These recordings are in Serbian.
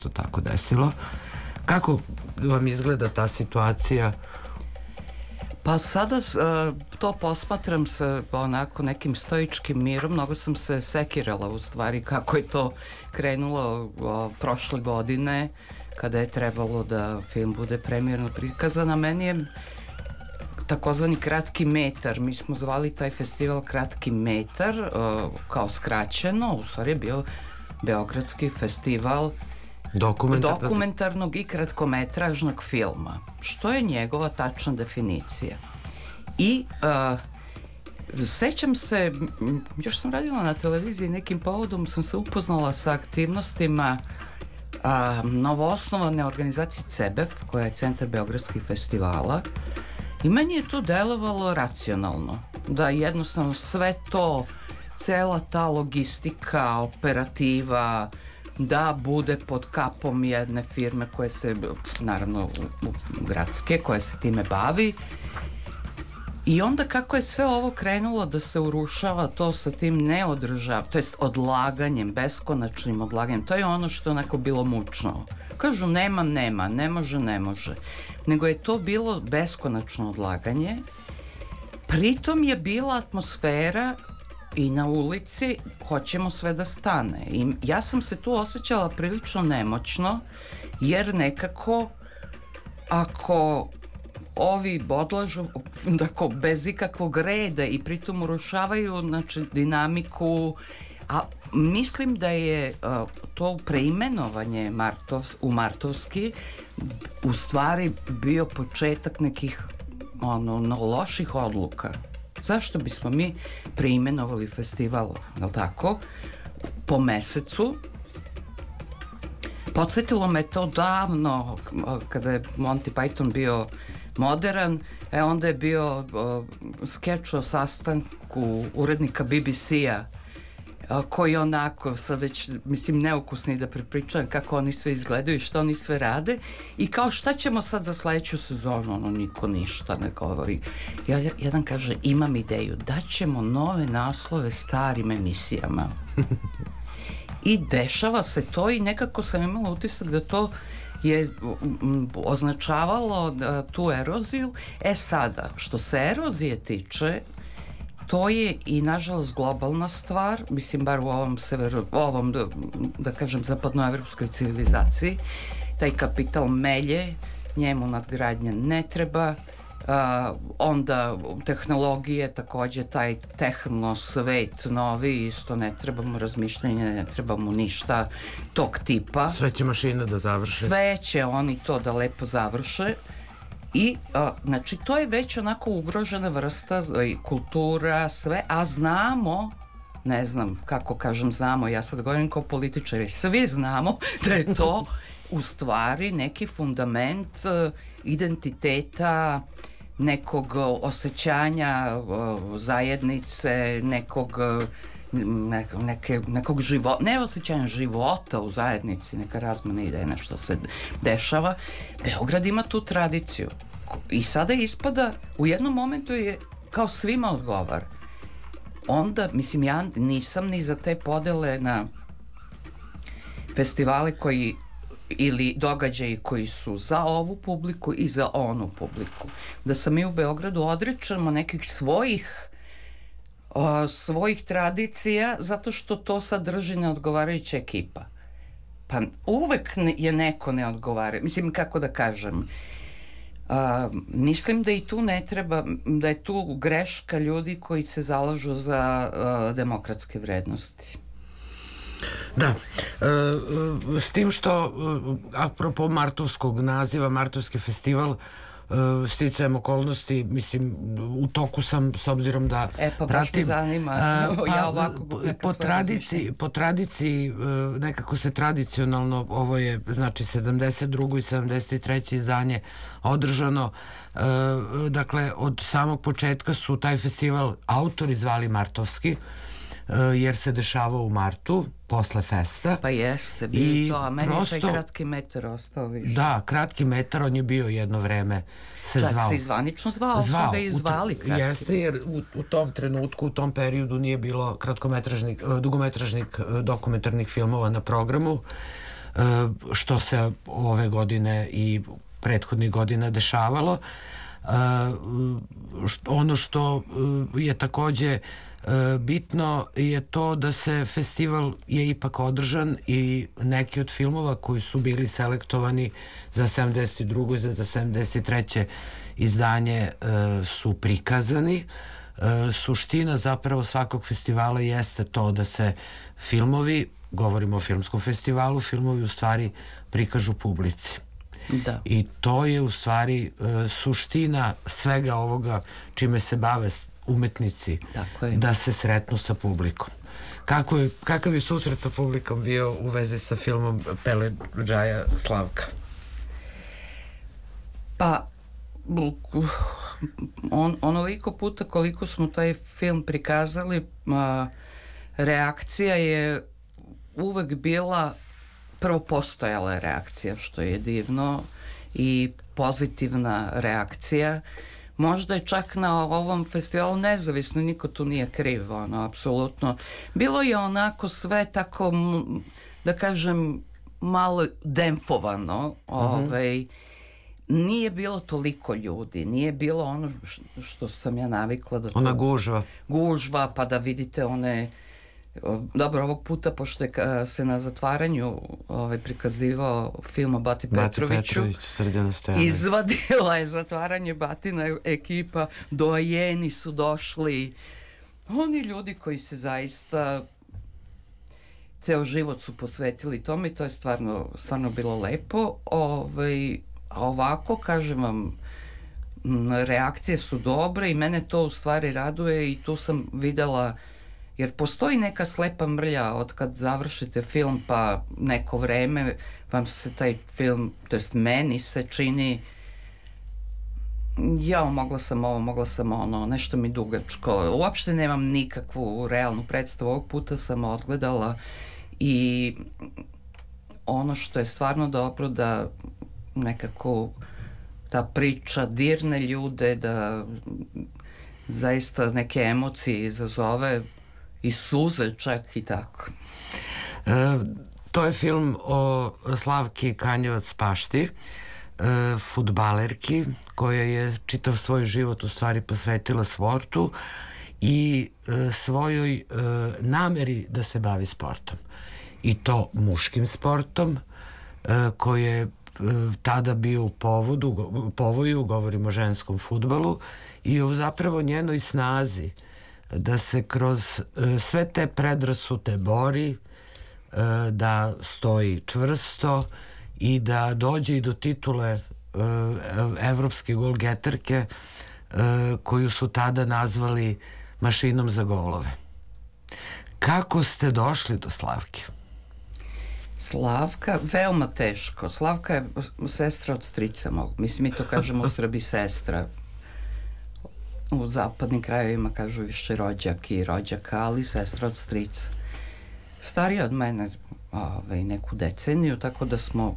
to tako desilo. Kako vam izgleda ta situacija? Pa sada to posmatram sa onako nekim stoičkim mirom. Mnogo sam se sekirala u stvari kako je to krenulo prošle godine kada je trebalo da film bude premijerno prikazan. A meni je takozvani kratki metar, mi smo zvali taj festival kratki metar kao skraćeno, u stvari je bio Beogradski festival dokumentarnog i kratkometražnog filma, što je njegova tačna definicija. I sećam se, još sam radila na televiziji, nekim povodom sam se upoznala sa aktivnostima novoosnovane organizacije CEBEF, koja je Centar Beogradskih festivala, i meni je to delovalo racionalno, da jednostavno sve to, cela ta logistika, operativa, da bude pod kapom jedne firme koje se, naravno gradske, koja se time bavi. I onda kako je sve ovo krenulo da se urušava, to sa tim neodržavanjem, to jest odlaganjem, beskonačnim odlaganjem, to je ono što je onako bilo mučno. Kažu nema, ne može. Nego je to bilo beskonačno odlaganje. Pritom je bila atmosfera i na ulici, hoćemo sve da stane. I ja sam se tu osjećala prilično nemoćno, jer nekako ako ovi odlažu bez ikakvog reda i pritom urušavaju, znači, dinamiku, a mislim da je to preimenovanje u Martovski u stvari bio početak nekih loših odluka. Zašto bismo mi preimenovali festival, je li tako, po mesecu? Podsjetilo me to davno, kada je Monty Python bio modern, onda je bio skeč o sastanku urednika BBC-a, koji onako sad već, mislim, neukusni da prepričam kako oni sve izgledaju i što oni sve rade, i kao šta ćemo sad za sledeću sezonu, niko ništa ne govori. Jedan kaže, imam ideju, daćemo nove naslove starim emisijama. I dešava se to i nekako sam imala utisak da to je označavalo tu eroziju. Sada, što se erozije tiče, to je i nažalost globalna stvar, mislim bar u ovom da kažem zapadnoevropskoj civilizaciji. Taj kapital melje, njemu nadgradnja ne treba, onda tehnologije, takođe taj tehno svet novi, isto ne treba mu razmišljanje, ne treba mu ništa tog tipa. Sve će mašina da završe. Sve će oni to da lepo završe. I, znači, to je već onako ugrožena vrsta i kultura, sve, a znamo, ne znam kako kažem znamo, ja sad govorim kao političari, svi znamo da je to u stvari neki fundament identiteta, nekog osjećanja zajednice, nekog života, ne osjećanja života u zajednici, neka razmena ideja, nešto se dešava. Beograd ima tu tradiciju i sada ispada, u jednom momentu je kao svima odgovara. Onda, mislim, ja nisam ni za te podele na festivale koji ili događaji koji su za ovu publiku i za onu publiku. Da se mi u Beogradu odričemo nekih svojih tradicija zato što to sadrži neodgovarajuća ekipa. Pa uvek je neko ne odgovara. Mislim, kako da kažem, mislim da i tu ne treba, da je tu greška ljudi koji se zalažu za demokratske vrednosti. Da, s tim što, apropo martovskog naziva, Martovski festival, sticajem okolnosti, mislim, u toku sam, s obzirom da pa baš me zanima, ja ovako po tradiciji, nekako se tradicionalno, ovo je, znači, 72. i 73. izdanje održano, dakle, od samog početka su taj festival autori zvali Martovski, jer se dešavao u martu, posle festa. Pa jeste, bio to, a meni je taj kratki metar ostao više. Da, kratki metar, on je bio jedno vreme, se zvao. Čak se i zvanično zvao, smo ga i zvali kratki. Jeste, jer u tom trenutku, u tom periodu nije bilo dugometražnih dokumentarnih filmova na programu. što se ove godine i prethodnih godina dešavalo. Ono što je takođe bitno je to da se festival je ipak održan i neki od filmova koji su bili selektovani za 72. i za 73. izdanje su prikazani. Suština zapravo svakog festivala jeste to da se filmovi, govorimo o filmskom festivalu, filmovi u stvari prikažu publici. Da. I to je u stvari suština svega ovoga čime se bave umetnici, da se sretnu sa publikom. Kakav je susret sa publikom bio u vezi sa filmom Peleđaja Slavka? Pa onoliko puta koliko smo taj film prikazali, reakcija je uvek bila, prvo postojala je reakcija, što je divno, i pozitivna reakcija. Možda je čak na ovom festivalu nezavisno, niko tu nije kriv, apsolutno. Bilo je onako sve tako, da kažem, malo demfovano, nije bilo toliko ljudi, nije bilo ono što sam ja navikla da... Ona gužva. Gužva, pa da vidite one... Dobro, ovog puta, pošto je se na zatvaranju prikazivao film o Bati Petroviću, izvadila je zatvaranje Batina ekipa, doajeni su došli, oni ljudi koji se zaista ceo život su posvetili tome i to je stvarno bilo lepo. A ovako, kažem vam, reakcije su dobre i mene to u stvari raduje i tu sam videla, jer postoji neka slepa mrlja od kad završite film pa neko vreme vam se taj film, to jest meni se čini mogla sam ono, nešto mi dugačko, uopšte nemam nikakvu realnu predstavu, ovog puta sam odgledala i ono što je stvarno dobro da nekako ta priča dirne ljude, da zaista neke emocije izazove i suze čak i tako. To je film o Slavki Kanjevac-Pašti, fudbalerki koja je čitav svoj život u stvari posvetila sportu i svojoj nameri da se bavi sportom. I to muškim sportom koji je tada bio u povoju, govorimo o ženskom fudbalu, i o zapravo njenoj snazi da se kroz sve te predrasute bori, da stoji čvrsto i da dođe i do titule evropske golgeterke koju su tada nazvali mašinom za golove. Kako ste došli do Slavke? Slavka, veoma teško. Slavka je sestra od strica mog. Mislim, mi to kažemo u Srbiji sestra. U zapadnim krajevima kažu više rođak i rođaka, ali sestra od strica. Starija od mene neku deceniju, tako da smo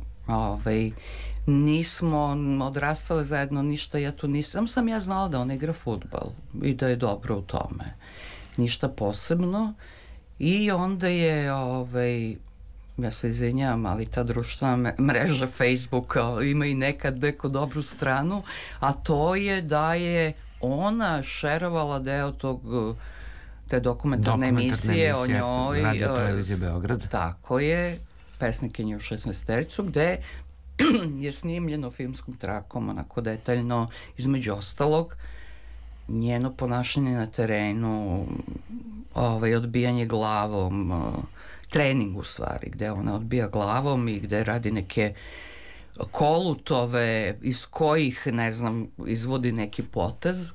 nismo odrastale zajedno ništa. Ja tu nisam, sam ja znala da on igra fudbal i da je dobro u tome. Ništa posebno. I onda je ja se izvinjavam, ali ta društvena mreža Facebook ima i nekad neku dobru stranu, a to je da je ona šerovala deo te dokumentarne emisije o njoj. Radio Televizije Beograd. Tako je, Pesnikinje u 16-tericu, gde je snimljeno filmskom trakom, onako detaljno, između ostalog, njeno ponašanje na terenu, odbijanje glavom, trening u stvari, gde ona odbija glavom i gde radi neke kolutove iz kojih, ne znam, izvodi neki potez.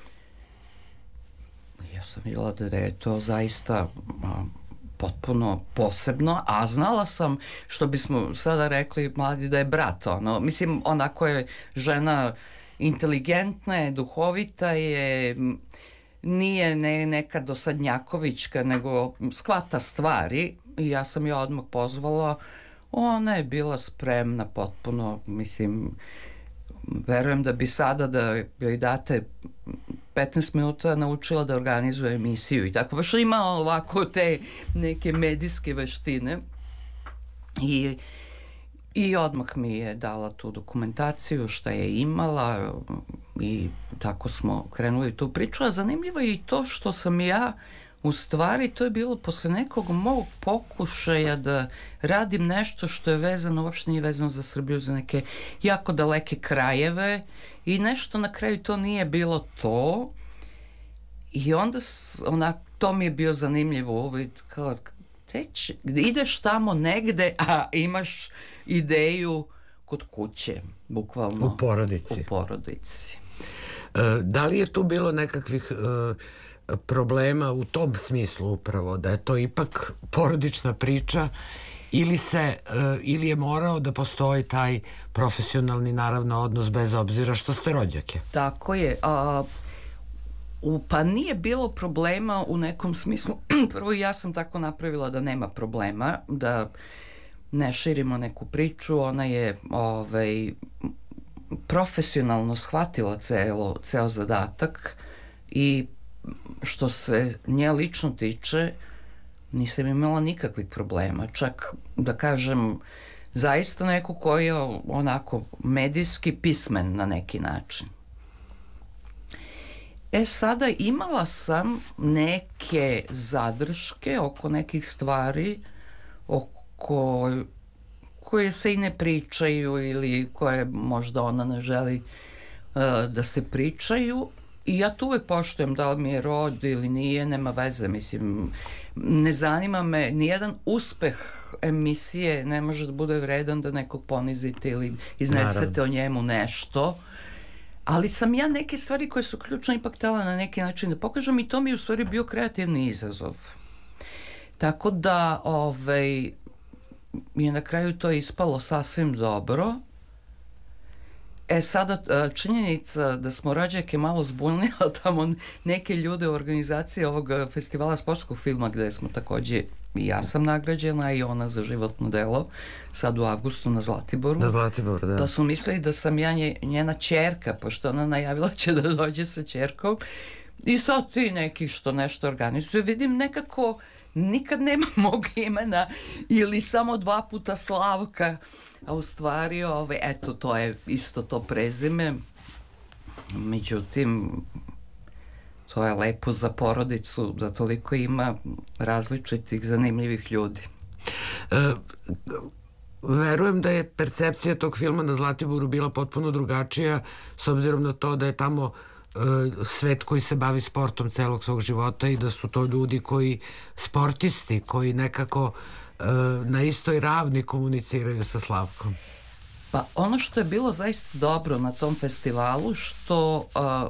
Ja sam videla da je to zaista potpuno posebno, a znala sam, što bismo sada rekli mladi, da je brat, mislim, onako je žena inteligentna je, duhovita je, nije neka dosadnjakovićka, nego shvata stvari i ja sam je odmah pozvala. Ona je bila spremna potpuno, mislim, verujem da bi sada da joj date 15 minuta naučila da organizuje emisiju i tako, baš ima ovako te neke medijske veštine i I odmah mi je dala tu dokumentaciju šta je imala i tako smo krenuli tu priču. A zanimljivo je i to što sam ja, u stvari, to je bilo posle nekog mog pokušaja da radim nešto što je vezano, uopšte nije vezano za Srbiju, za neke jako daleke krajeve i nešto na kraju to nije bilo to. I onda to mi je bio zanimljivo uvid, kao ideš tamo negde, a imaš ideju kod kuće, bukvalno. U porodici. U porodici. Da li je tu bilo nekakvih problema u tom smislu upravo, da je to ipak porodična priča ili je morao da postoji taj profesionalni, naravno, odnos bez obzira što ste rođake? Tako je. Pa nije bilo problema u nekom smislu. Prvo ja sam tako napravila da nema problema, da ne širimo neku priču. Ona je profesionalno shvatila ceo zadatak i što se nje lično tiče nisam imala nikakvih problema. Čak da kažem zaista neko koji je onako medijski pismen na neki način. Sada imala sam neke zadrške oko nekih stvari koje se i ne pričaju ili koje možda ona ne želi da se pričaju. I ja tu uvek poštujem da li mi je rod ili nije, nema veze. Mislim, ne zanima me, nijedan uspeh emisije ne može da bude vredan da nekog ponizite ili iznesete o njemu nešto. Ali sam ja neke stvari koje su ključne ipak htela na neki način da pokažem i to mi je u stvari bio kreativni izazov. Tako da je na kraju to ispalo sasvim dobro. Sada činjenica da smo rođake malo zbunila tamo neke ljude u organizaciji ovog festivala sportskog filma gde smo takođe i ja sam nagrađena i ona za životno delo sad u avgustu na Zlatiboru. Na Zlatiboru, da. Da su mislili da sam ja njena ćerka, pošto ona najavila će da dođe sa ćerkom i sad ti neki što nešto organizuje. Vidim nekako nikad nema mog imena ili samo 2 puta Slavka, a u stvari eto to je isto to prezime. Međutim, to je lepo za porodicu da toliko ima različitih zanimljivih ljudi. Verujem da je percepcija tog filma na Zlatiboru bila potpuno drugačija s obzirom na to da je tamo svet koji se bavi sportom celog svog života i da su to ljudi sportisti koji nekako na istoj ravni komuniciraju sa Slavkom. Pa ono što je bilo zaista dobro na tom festivalu što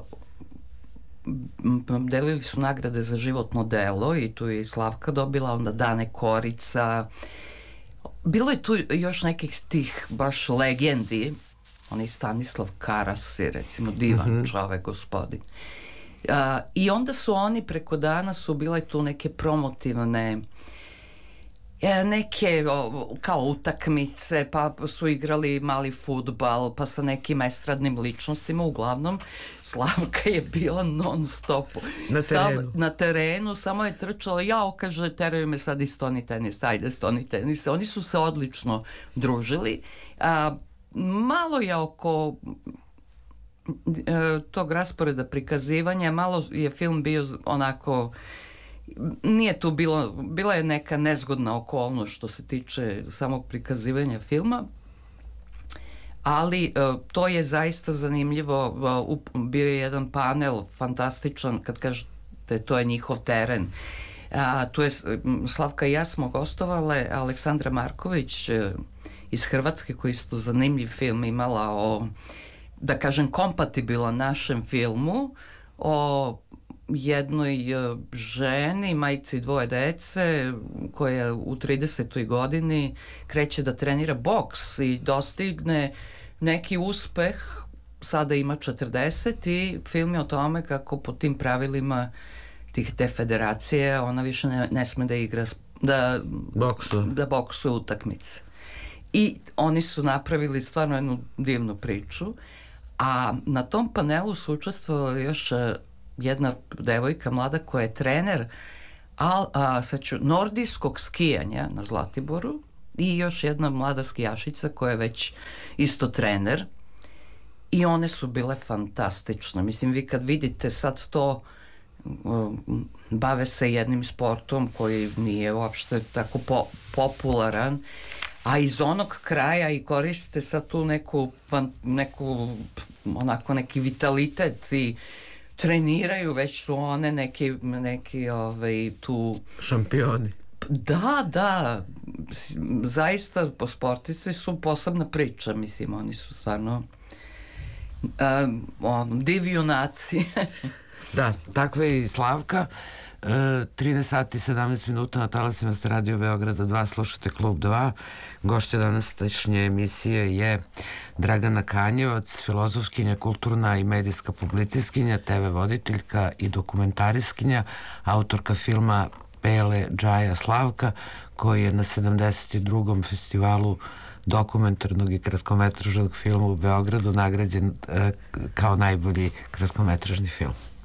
delili su nagrade za životno delo i tu je Slavka dobila, onda Dane Korica. Bilo je tu još nekih tih baš legendi, onaj Stanislav Karas je recimo divan čovek, gospodin. I onda su oni preko dana su bile tu neke promotivne neke kao utakmice, pa su igrali mali fudbal, pa sa nekim estradnim ličnostima. Uglavnom, Slavka je bila non stop na terenu, samo je trčala, kaže, teraju me sad i stoni tenis, ajde stoni tenis. Oni su se odlično družili. Malo je oko tog rasporeda prikazivanja, malo je film bio onako, nije tu bila je neka nezgodna okolnost što se tiče samog prikazivanja filma, ali to je zaista zanimljivo. Bio je jedan panel fantastičan, kad kažete to je njihov teren. Tu je Slavka i ja smo gostovale, Aleksandra Marković iz Hrvatske, koji isto zanimljiv film imala o, da kažem, kompatibilan našem filmu, o jednoj ženi, majci 2 dece, koja u 30. godini kreće da trenira boks i dostigne neki uspeh, sada ima 40 i film je o tome kako po tim pravilima te federacije ona više ne sme da igra, da boksuje utakmice. I oni su napravili stvarno jednu divnu priču, a na tom panelu su učestvovala još jedna devojka mlada koja je trener nordijskog skijanja na Zlatiboru i još jedna mlada skijašica koja je već isto trener i one su bile fantastične. Mislim, vi kad vidite sad to, bave se jednim sportom koji nije uopšte tako popularan, a iz onog kraja i koriste sad tu neku onako neki vitalitet i treniraju, već su one neki tu šampioni. Da, zaista sportisti su posebna priča, mislim, oni su stvarno divi junaci. Da, takva je i Slavka. 13 sati 17 minuta na talasima ste Radio Beograda 2, slušate Klub 2. Gošća današnje emisije je Dragana Kanjevac, filozofskinja, kulturna i medijska publicistkinja, TV voditeljka i dokumentariskinja, autorka filma Pele Džaja Slavka, koji je na 72. festivalu dokumentarnog i kratkometražnog filma u Beogradu nagrađen kao najbolji kratkometražni film.